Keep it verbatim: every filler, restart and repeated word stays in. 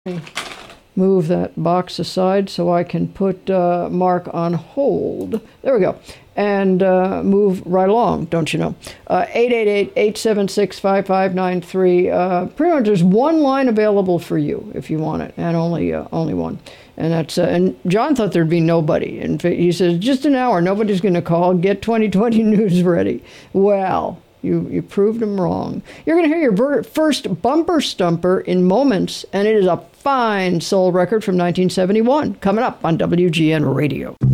Move that box aside so I can put uh, Mark on hold. There we go. And uh, move right along, don't you know? Uh, eight eight eight, eight seven six, five five nine three. Uh, pretty much there's one line available for you if you want it, and only uh, only one. And that's uh, and John thought there'd be nobody. And he says, just an hour, nobody's going to call. Get twenty twenty news ready. Well, You you proved him wrong. You're going to hear your ver- first bumper stumper in moments, and it is a fine soul record from nineteen seventy-one, coming up on W G N Radio.